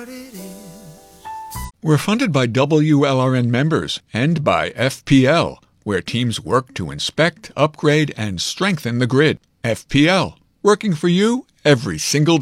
We're funded by WLRN members and by FPL, where teams work to inspect, upgrade, and strengthen the grid. FPL, working for you every single day.